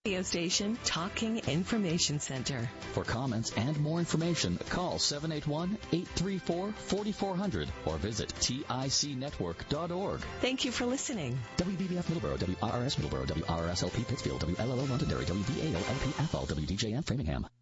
Radio station Talking Information Center. For comments and more information, call 781-834-4400 or visit ticnetwork.org. Thank you for listening. WBBF Middleborough, WRRS Middleborough, WRSLP Pittsfield, WLLO Londonderry, WVAO LP Athol, WDJM Framingham.